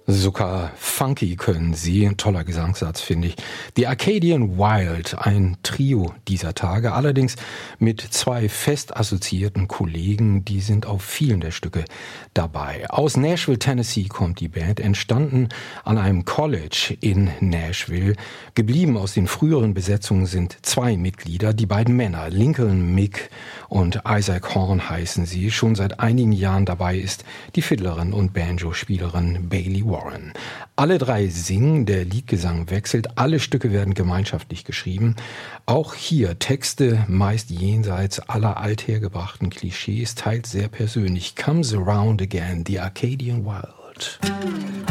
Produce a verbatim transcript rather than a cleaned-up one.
Sogar funky können sie. Ein toller Gesangssatz, finde ich. The Arcadian Wild, ein Trio dieser Tage, allerdings mit zwei fest assoziierten Kollegen, die sind auf vielen der Stücke dabei. Aus Nashville, Tennessee kommt die Band, entstanden an einem College in Nashville. Geblieben aus den früheren Besetzungen sind zwei Mitglieder, die beiden Männer, Lincoln Mick und Isaac Horn heißen sie. Schon seit einigen Jahren dabei ist die Fiddlerin und Banjo-Spielerin Bailey Warren. Alle drei singen, der Liedgesang wechselt, alle Stücke werden gemeinschaftlich geschrieben. Auch hier Texte meist jenseits aller althergebrachten Klischees, teils sehr persönlich. Comes Around Again, The Arcadian Wild.